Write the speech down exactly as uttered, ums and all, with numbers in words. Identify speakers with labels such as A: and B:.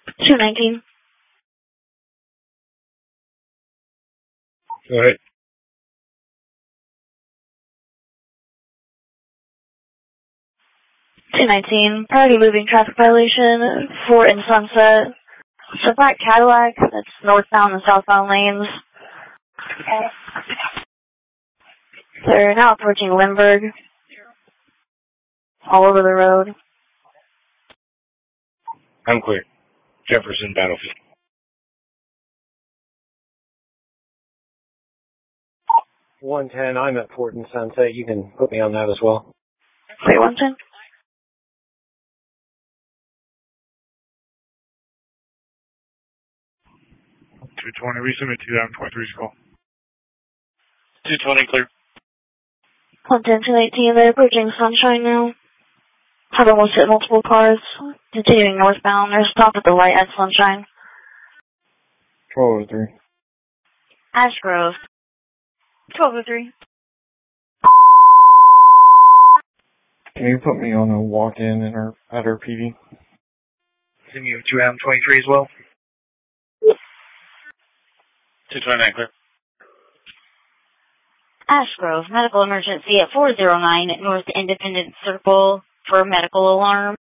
A: two nineteen.
B: Go ahead.
A: two nineteen, priority moving traffic violation, Fort and Sunset. It's a black Cadillac that's northbound and southbound lanes. They're now approaching Lindbergh, all over the road.
B: I'm clear. Jefferson Battlefield.
C: one ten, I'm at Fort and Sunset. You can put me on that as well.
A: Wait, one ten?
B: two twenty, resubmit two thousand twenty-three's call. two twenty, clear.
A: one ten, two eighteen, they're approaching Sunshine now. Have almost hit multiple cars. Continuing northbound, they're stopped at the light at Sunshine.
C: twelve oh three.
A: Ash Grove. twelve oh three.
C: Can you put me on a walk-in in our, at our P D?
B: Send you two M twenty-three as well. two twenty-nine, clear.
A: Ash Grove, medical emergency at four oh nine North Independence Circle for medical alarm.